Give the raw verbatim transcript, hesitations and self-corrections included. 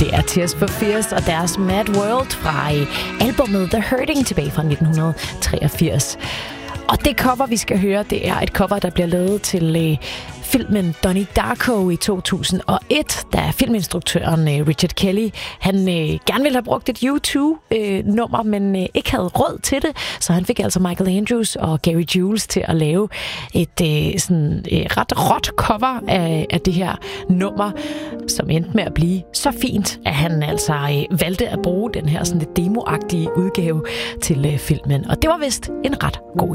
Det er Tears for Fears og deres Mad World fra albumet The Hurting tilbage fra nitten treogfirs. Og det cover, vi skal høre, det er et cover, der bliver lavet til øh, filmen Donnie Darko i to tusind og et, da filminstruktøren øh, Richard Kelly, han øh, gerne ville have brugt et U to nummer, øh, men øh, ikke havde råd til det, så han fik altså Michael Andrews og Gary Jules til at lave et øh, sådan, øh, ret råt cover af, af det her nummer, som endte med at blive så fint, at han altså øh, valgte at bruge den her sådan lidt demoagtige udgave til øh, filmen. Og det var vist en ret god